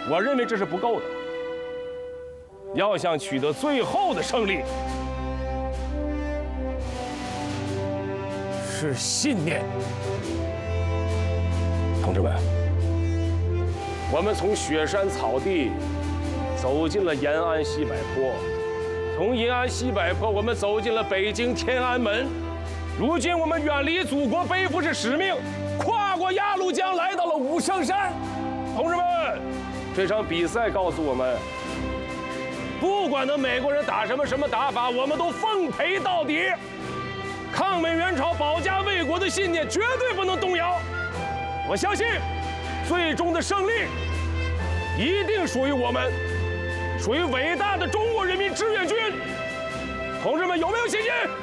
我认为这是不够的。要想取得最后的胜利，是信念。同志们，我们从雪山草地走进了延安西柏坡，从延安西柏坡，我们走进了北京天安门。如今我们远离祖国，背负着使命，跨过鸭绿江，来到了武圣山。同志们，这场比赛告诉我们，不管那美国人打什么打法，我们都奉陪到底。抗美援朝、保家卫国的信念绝对不能动摇。我相信，最终的胜利一定属于我们，属于伟大的中国人民志愿军。同志们，有没有信心？